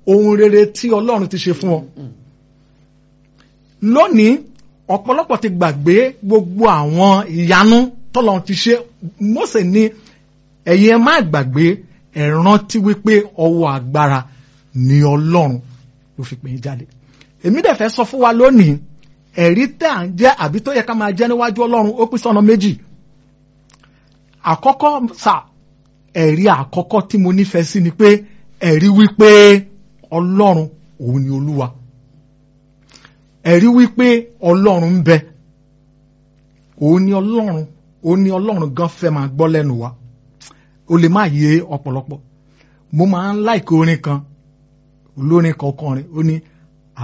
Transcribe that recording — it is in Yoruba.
ohun rere tí Ọlọ́run ti ṣe fún ọ. Lónìí ọ̀pọ̀lọpọ̀ ti gbàgbé gbogbo àwọn ìyanu tọ́lọ́run ti ṣe. Mósè ní ẹ̀yin ẹ má gbàgbé, ẹ rántí wípé ọwọ́ agbára ni Ọlọ́run ló fi pè é jáde. Èmi dẹ̀ fẹ́ sọ fún wa lónìí, ẹ̀rí tá à ń jẹ́ àbí tó yẹ ká máa jẹ́ níwájú Ọlọ́run ó pín sọ́nà méjì. Àkọ́kọ́ ẹ̀rí àkọ́kọ́ tí mo nífẹ̀ẹ́ sí ni pé ẹ̀rí wípé Ọlọ́run òun ni Olúwa. Ẹ̀rí wípé Ọlọ́run ń bẹ. Òun ni Ọlọ́run gan fẹ́ máa gbọ́ lẹ́nu wa. Ó lè má yé ọ̀pọ̀lọpọ̀. Mo máa ń láìkí orin kan, olórin kọ̀ọ̀kan rẹ̀, ó ní